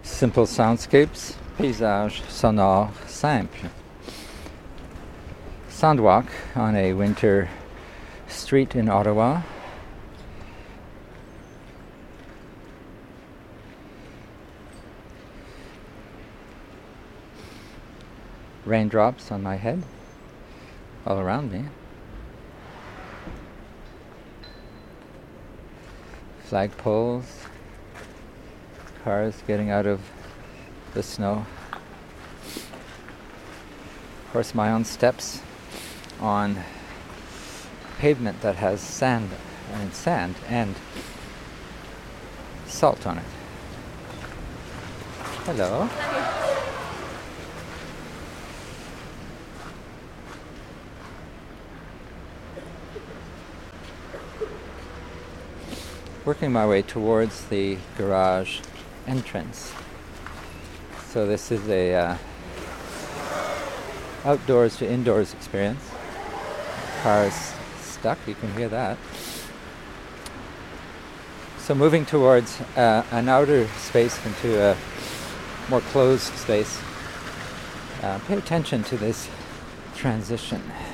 Simple soundscapes, paysage sonore simple. Sandwalk on a winter street in Ottawa. Raindrops on my head, all around me. Flagpoles, cars getting out of the snow. Of course, my own steps on pavement that has sand and salt on it. Hello. Working my way towards the garage entrance. So this is a outdoors to indoors experience. Cars stuck, you can hear that. So moving towards an outer space into a more closed space. Pay attention to this transition.